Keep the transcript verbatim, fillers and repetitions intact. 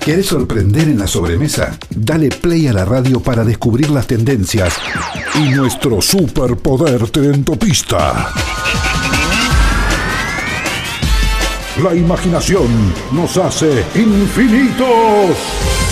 ¿Quieres sorprender en la sobremesa? Dale play a la radio para descubrir las tendencias y nuestro superpoder trendopista. La imaginación nos hace infinitos.